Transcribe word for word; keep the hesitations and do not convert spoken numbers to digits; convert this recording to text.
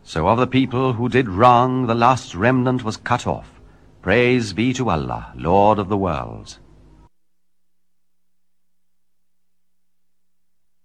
So of the people who did wrong the last remnant was cut off. Praise be to Allah, Lord of the worlds.